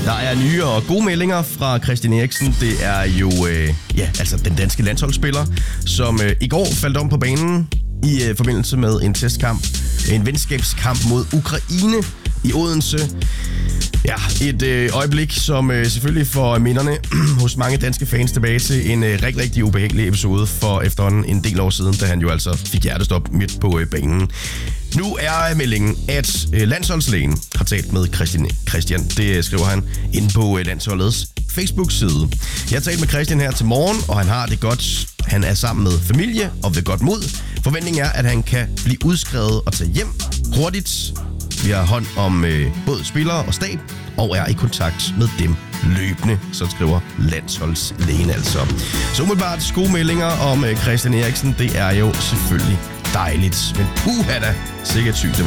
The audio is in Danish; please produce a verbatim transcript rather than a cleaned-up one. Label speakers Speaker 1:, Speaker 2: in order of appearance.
Speaker 1: Der er nye og gode meldinger fra Christian Eriksen. Det er jo øh, ja, altså den danske landsholdsspiller, som øh, i går faldt om på banen i øh, forbindelse med en testkamp. En venskabskamp mod Ukraine i Odense. Ja, et øh, øjeblik, som øh, selvfølgelig får minderne hos mange danske fans tilbage til en øh, rigtig, rigtig ubehagelig episode for efterhånden en del år siden, da han jo altså fik hjertestop midt på øh, banen. Nu er meldingen, at øh, landsholdslægen har talt med Christian. Christian, det øh, skriver han inde på øh, landsholdets Facebook-side. Jeg har talt med Christian her til morgen, og han har det godt. Han er sammen med familie og ved godt mod. Forventningen er, at han kan blive udskrevet og tage hjem hurtigt. Vi har hånd om øh, både spillere og stab, og er i kontakt med dem løbende, så skriver landsholdslægen altså. Så umiddelbart gode meldinger om øh, Christian Eriksen, det er jo selvfølgelig dejligt. Men puha da, sikkert sygt det var.